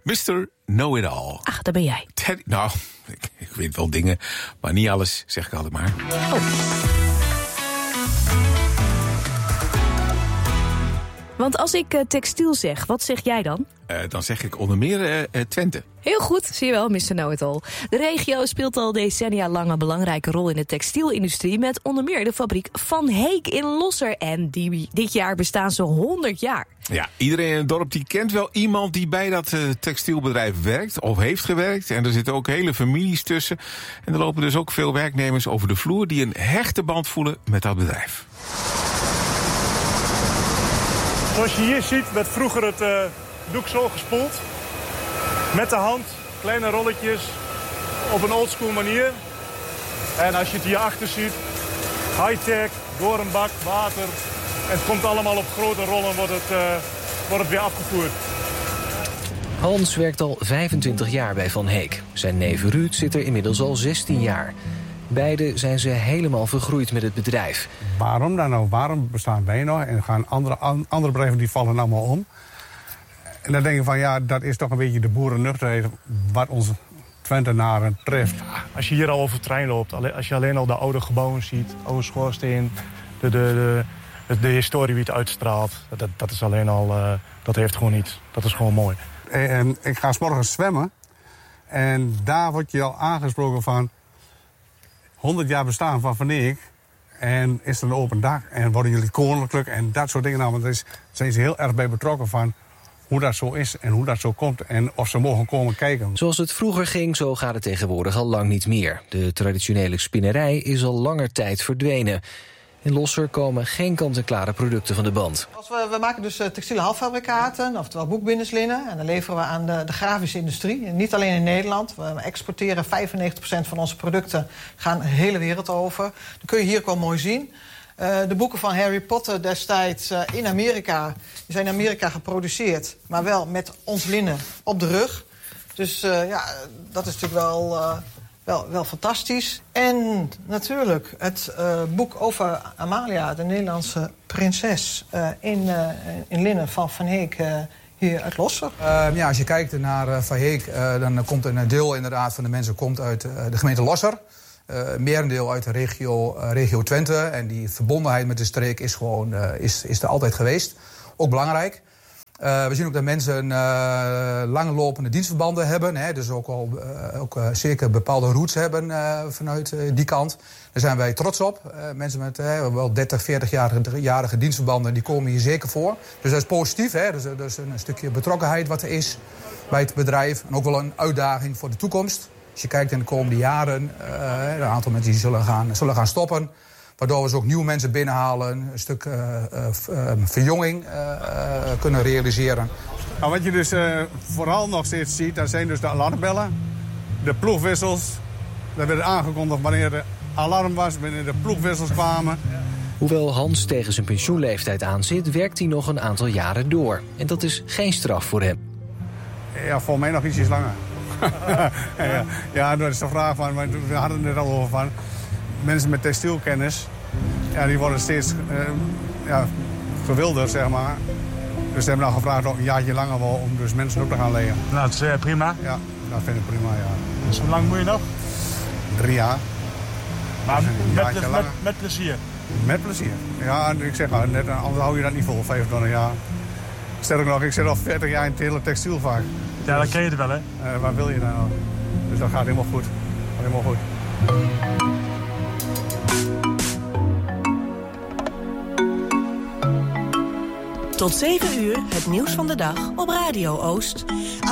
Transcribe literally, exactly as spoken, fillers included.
mister Know-it-all. Ach, daar ben jij. Teddy, nou, ik, ik weet wel dingen, maar niet alles, zeg ik altijd maar. Oh. Want als ik uh, textiel zeg, wat zeg jij dan? Uh, dan zeg ik onder meer uh, uh, Twente. Heel goed, zie je wel, mister Know-it-all. De regio speelt al decennia lang een belangrijke rol in de textielindustrie... met onder meer de fabriek Van Heek in Losser. En die, dit jaar bestaan ze honderd jaar. Ja, iedereen in het dorp die kent wel iemand die bij dat uh, textielbedrijf werkt of heeft gewerkt. En er zitten ook hele families tussen. En er lopen dus ook veel werknemers over de vloer die een hechte band voelen met dat bedrijf. Zoals je hier ziet werd vroeger het uh, doek zo gespoeld. Met de hand, kleine rolletjes, op een oldschool manier. En als je het hierachter ziet, high-tech, door een bak, water. En het komt allemaal op grote rollen, wordt het, uh, wordt het weer afgevoerd. Hans werkt al vijfentwintig jaar bij Van Heek. Zijn neef Ruud zit er inmiddels al zestien jaar. Beiden zijn ze helemaal vergroeid met het bedrijf. Waarom dan nou? Waarom bestaan wij nog? En gaan andere, andere bedrijven die vallen allemaal om. En dan denk je van ja, dat is toch een beetje de boerennuchterheid wat onze Twentenaren treft. Ja, als je hier al over het trein loopt, als je alleen al de oude gebouwen ziet, oude schoorsteen, de, de, de, de historie wie het uitstraalt, dat, dat is alleen al, uh, dat heeft gewoon iets. Dat is gewoon mooi. En ik ga 's morgens zwemmen en daar word je al aangesproken van honderd jaar bestaan van Van Heek. En is er een open dak en worden jullie koninklijk en dat soort dingen. Nou, daar zijn ze heel erg bij betrokken van hoe dat zo is en hoe dat zo komt en of ze mogen komen kijken. Zoals het vroeger ging, zo gaat het tegenwoordig al lang niet meer. De traditionele spinnerij is al langer tijd verdwenen. In Losser komen geen kant-en-klare producten van de band. Als we, we maken dus textiele halffabrikaten, oftewel boekbinderslinnen. En dan leveren we aan de, de grafische industrie. En niet alleen in Nederland. We exporteren vijfennegentig procent van onze producten. Gaan de hele wereld over. Dat kun je hier gewoon mooi zien. Uh, de boeken van Harry Potter destijds uh, in Amerika. Die zijn in Amerika geproduceerd. Maar wel met ons linnen op de rug. Dus uh, ja, dat is natuurlijk wel... Uh, Wel, wel fantastisch. En natuurlijk het uh, boek over Amalia, de Nederlandse prinses... Uh, in, uh, in linnen van Van Heek uh, hier uit Losser. Uh, ja, als je kijkt naar uh, Van Heek, uh, dan komt een deel inderdaad van de mensen komt uit uh, de gemeente Losser. Uh, merendeel uit de regio, uh, regio Twente. En die verbondenheid met de streek is, gewoon, uh, is, is er altijd geweest. Ook belangrijk. Uh, we zien ook dat mensen uh, langlopende dienstverbanden hebben. Hè, dus ook, al, uh, ook uh, zeker bepaalde roots hebben uh, vanuit uh, die kant. Daar zijn wij trots op. Uh, mensen met uh, wel dertig, veertig-jarige dienstverbanden, die komen hier zeker voor. Dus dat is positief. Hè? Dus, dus een stukje betrokkenheid wat er is bij het bedrijf. En ook wel een uitdaging voor de toekomst. Als je kijkt in de komende jaren, uh, een aantal mensen die zullen gaan, zullen gaan stoppen. Waardoor we dus ook nieuwe mensen binnenhalen, een stuk uh, uh, verjonging uh, uh, kunnen realiseren. Nou, wat je dus uh, vooral nog steeds ziet, dat zijn dus de alarmbellen, de ploegwissels. Dat werd aangekondigd wanneer de alarm was, wanneer de ploegwissels kwamen. Hoewel Hans tegen zijn pensioenleeftijd aanzit, werkt hij nog een aantal jaren door. En dat is geen straf voor hem. Ja, voor mij nog ietsjes langer. ja, ja, dat is de vraag van, we hadden het er al over van. Mensen met textielkennis, ja, die worden steeds uh, ja, gewilder, zeg maar. Dus ze hebben nou gevraagd om een jaartje langer wel om dus mensen op te gaan leren. Nou, dat is uh, prima. Ja, dat vind ik prima, ja. Dus hoe lang moet je nog? Drie jaar. Maar dus met, met, met, met plezier? Met plezier. Ja, ik zeg maar, net, anders hou je dat niet vol, vijfentwintig jaar. Sterker nog, ik zit al veertig jaar in het hele textielvak. Ja, dus, dan ken je het wel, hè? Uh, waar wil je nou? Dus dat gaat helemaal goed. Gaat helemaal goed. Tot zeven uur, het nieuws van de dag op Radio Oost.